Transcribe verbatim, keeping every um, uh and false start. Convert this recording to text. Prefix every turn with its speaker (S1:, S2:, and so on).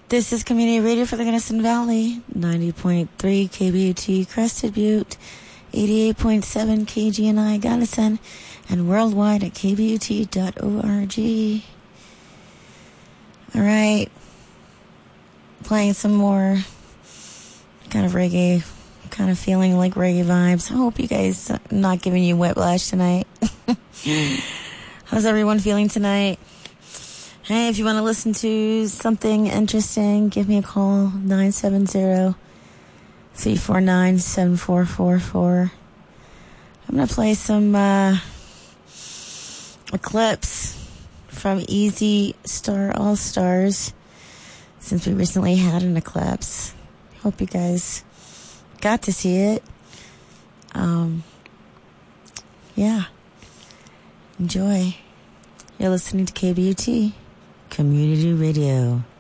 S1: This is Community Radio for the Gunnison Valley, ninety point three K B U T Crested Butte, eighty-eight point seven K G N I Gunnison, and worldwide at k b u t dot org. All right, playing some more kind of reggae, kind of feeling like reggae vibes. I hope you guys are not giving you whiplash tonight. How's everyone feeling tonight? Hey, if you want to listen to something interesting, give me a call, nine seven zero, three four nine, seven four four four. I'm going to play some uh, Eclipse from Easy Star All Stars, since we recently had an eclipse. Hope you guys got to see it. Um, yeah. Enjoy. You're listening to K B U T Community Radio.